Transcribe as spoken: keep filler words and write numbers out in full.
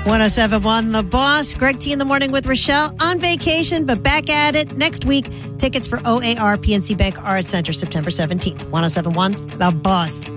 one oh seven point one The Boss. Greg T in the morning with Rochelle on vacation, but back at it next week. Tickets for O A R P N C Bank Art Center September seventeenth. one oh seven point one The Boss.